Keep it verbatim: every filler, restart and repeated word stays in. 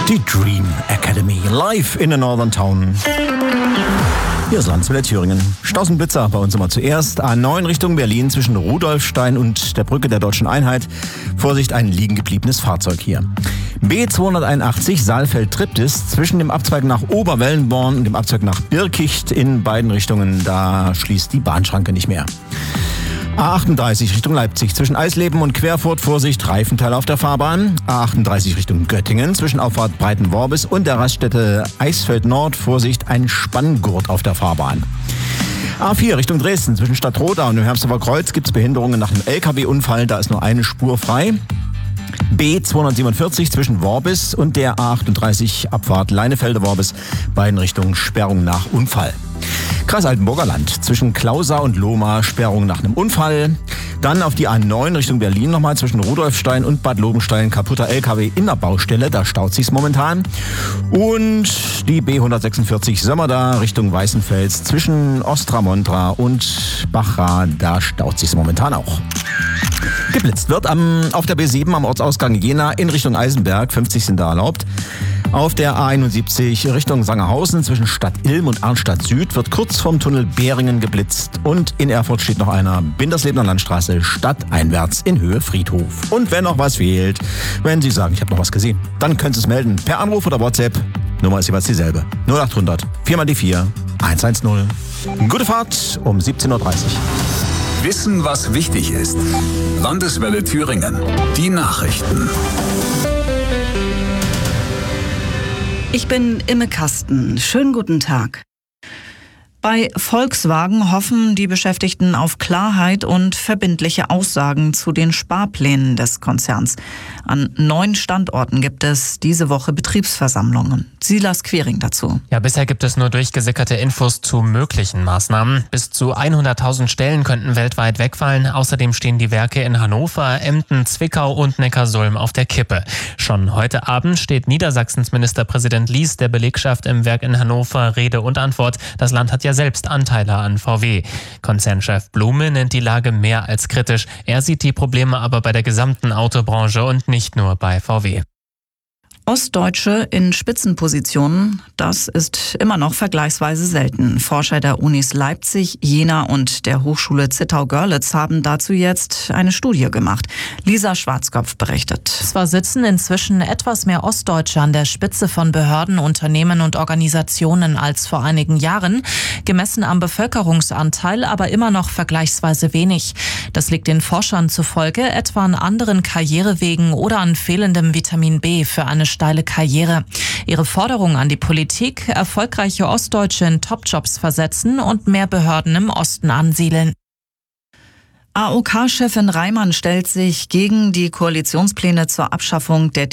Die Dream Academy, live in der Northern Town. Hier ist Landeswelle Thüringen. Staussenblitzer bei uns immer zuerst. A neun Richtung Berlin zwischen Rudolfstein und der Brücke der Deutschen Einheit. Vorsicht, ein liegen gebliebenes Fahrzeug hier. B zweihunderteinundachtzig Saalfeld-Triptis zwischen dem Abzweig nach Oberwellenborn und dem Abzweig nach Birkicht in beiden Richtungen. Da schließt die Bahnschranke nicht mehr. A achtunddreißig Richtung Leipzig zwischen Eisleben und Querfurt, Vorsicht, Reifenteil auf der Fahrbahn. A achtunddreißig Richtung Göttingen zwischen Auffahrt Breitenworbis und der Raststätte Eisfeld Nord, Vorsicht, ein Spanngurt auf der Fahrbahn. A vier Richtung Dresden zwischen Stadtroda und dem Hermsdorfer Kreuz gibt es Behinderungen nach einem L K W-Unfall, da ist nur eine Spur frei. B zweihundertsiebenundvierzig zwischen Worbis und der A achtunddreißig Abfahrt Leinefelde-Worbis, beiden Richtungen Sperrung nach Unfall. Kreis Altenburger Land zwischen Klausa und Lohmar, Sperrung nach einem Unfall. Dann auf die A neun Richtung Berlin nochmal zwischen Rudolfstein und Bad Lobenstein, kaputter L K W in der Baustelle, da staut sich's momentan. Und die B hundertsechsundvierzig Sömmerda Richtung Weißenfels zwischen Ostra-Montra und Bachra, da staut sich's momentan auch. Geblitzt wird am, auf der B sieben am Ortsausgang Jena in Richtung Eisenberg, fünfzig sind da erlaubt. Auf der A einundsiebzig Richtung Sangerhausen zwischen Stadt Ilm und Arnstadt Süd wird kurz vorm Tunnel Beringen geblitzt. Und in Erfurt steht noch einer, Binderslebener Landstraße stadteinwärts in Höhe Friedhof. Und wenn noch was fehlt, wenn Sie sagen, ich habe noch was gesehen, dann können Sie es melden per Anruf oder WhatsApp. Nummer ist jeweils dieselbe. null achthundert vier mal die vier hundertzehn. Gute Fahrt um siebzehn Uhr dreißig. Wissen, was wichtig ist. Landeswelle Thüringen. Die Nachrichten. Ich bin Imme Kasten. Schönen guten Tag. Bei Volkswagen hoffen die Beschäftigten auf Klarheit und verbindliche Aussagen zu den Sparplänen des Konzerns. An neun Standorten gibt es diese Woche Betriebsversammlungen. Silas Quering dazu. Ja, bisher gibt es nur durchgesickerte Infos zu möglichen Maßnahmen. Bis zu hunderttausend Stellen könnten weltweit wegfallen. Außerdem stehen die Werke in Hannover, Emden, Zwickau und Neckarsulm auf der Kippe. Schon heute Abend steht Niedersachsens Ministerpräsident Lies der Belegschaft im Werk in Hannover Rede und Antwort. Das Land hat ja selbst Anteile an V W. Konzernchef Blume nennt die Lage mehr als kritisch. Er sieht die Probleme aber bei der gesamten Autobranche und nicht nur bei V W. Ostdeutsche in Spitzenpositionen, das ist immer noch vergleichsweise selten. Forscher der Unis Leipzig, Jena und der Hochschule Zittau-Görlitz haben dazu jetzt eine Studie gemacht. Lisa Schwarzkopf berichtet. Zwar sitzen inzwischen etwas mehr Ostdeutsche an der Spitze von Behörden, Unternehmen und Organisationen als vor einigen Jahren, gemessen am Bevölkerungsanteil aber immer noch vergleichsweise wenig. Das liegt den Forschern zufolge etwa an anderen Karrierewegen oder an fehlendem Vitamin B für eine steile Karriere. Ihre Forderung an die Politik: erfolgreiche Ostdeutsche in Topjobs versetzen und mehr Behörden im Osten ansiedeln. A O K-Chefin Reimann stellt sich gegen die Koalitionspläne zur Abschaffung der